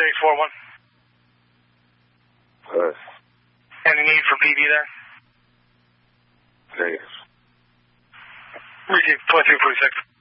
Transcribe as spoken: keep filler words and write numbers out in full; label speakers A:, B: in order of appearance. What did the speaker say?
A: eight four one.
B: Good.
A: Any need for P V there?
B: Negative.
A: Receive twenty-three forty-six.